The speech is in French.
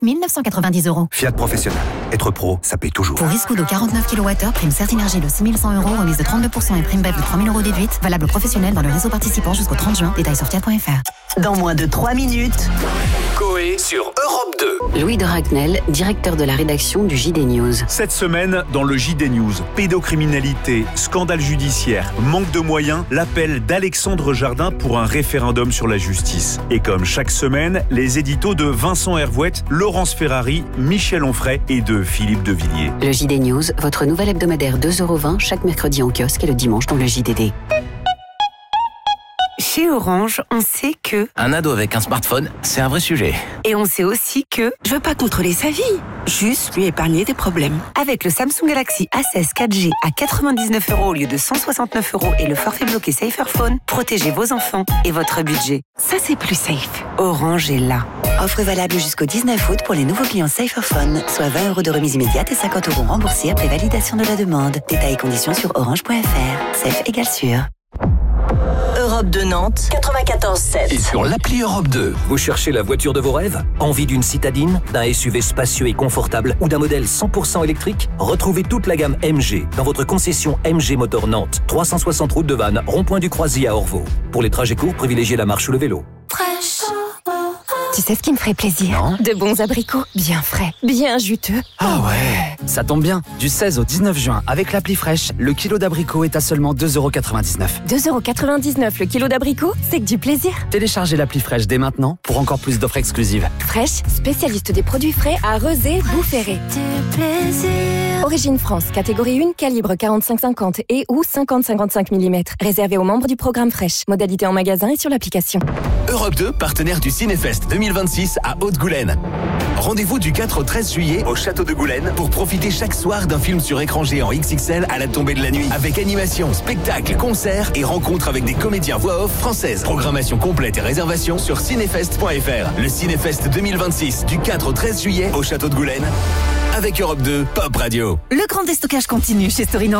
1 990 €. Fiat Professionnel. Être pro, ça paye toujours. Pour Iscudo 49 kWh, prime Certinergie de 6 100 €, remise de 32% et prime BEV de 3 000 € déduite. Valable professionnel dans le réseau participant jusqu'au 30 juin. Détails sur fiat.fr. Dans moins de 3 minutes. Coé sur Europe 2. Louis de Ragnel, directeur de la rédaction du JD News. Cette semaine, dans le JD News, pédocriminalité, scandale judiciaire, manque de moyens, l'appel d'Alexandre Jardin pour un référendum sur la justice. Et comme chaque semaine, les éditos de Vincent Hervouette, Laurence Ferrari, Michel Onfray et de Philippe Devilliers. Le JD News, votre nouvel hebdomadaire 2,20 € chaque mercredi en kiosque et le dimanche dans le JDD. Chez Orange, on sait que... Un ado avec un smartphone, c'est un vrai sujet. Et on sait aussi que... Je veux pas contrôler sa vie, juste lui épargner des problèmes. Avec le Samsung Galaxy A16 4G à 99 € au lieu de 169 € et le forfait bloqué Saferphone, protégez vos enfants et votre budget. Ça, c'est plus safe. Orange est là. Offre valable jusqu'au 19 août pour les nouveaux clients Saferphone, soit 20 € de remise immédiate et 50 € remboursés après validation de la demande. Détails et conditions sur orange.fr. Safe égale sûr. Europe de Nantes, 94.7. Et sur l'appli Europe 2. Vous cherchez la voiture de vos rêves? Envie d'une citadine, d'un SUV spacieux et confortable ou d'un modèle 100% électrique? Retrouvez toute la gamme MG dans votre concession MG Motor Nantes. 360 route de Vannes, rond-point du Croisier à Orvaux. Pour les trajets courts, privilégiez la marche ou le vélo. Tu sais ce qui me ferait plaisir? Non. De bons abricots, bien frais, bien juteux. Ah ouais, ça tombe bien. Du 16 au 19 juin, avec l'appli fraîche, le kilo d'abricots est à seulement 2,99 €. 2,99 € le kilo d'abricots, c'est que du plaisir. Téléchargez l'appli fraîche dès maintenant pour encore plus d'offres exclusives. Fraîche, spécialiste des produits frais à Rezé, Boufféré. Origine France, catégorie 1, calibre 45-50 et ou 50-55 mm. Réservé aux membres du programme Fraîche. Modalité en magasin et sur l'application. Europe 2, partenaire du Cinéfest 2026 à Haute-Goulaine. Rendez-vous du 4 au 13 juillet au Château de Goulaine pour profiter chaque soir d'un film sur écran géant XXL à la tombée de la nuit. Avec animation, spectacle, concert et rencontres avec des comédiens voix off françaises. Programmation complète et réservation sur cinefest.fr. Le Cinéfest 2026 du 4 au 13 juillet au Château de Goulaine. Avec Europe 2, Pop Radio. Le grand déstockage continue chez Story Nantes.